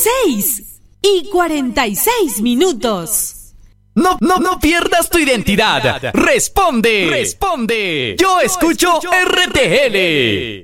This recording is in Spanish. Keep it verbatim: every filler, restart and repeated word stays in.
seis y cuarenta y seis minutos. No, no, no pierdas tu identidad. Responde. Responde. Yo escucho R T L.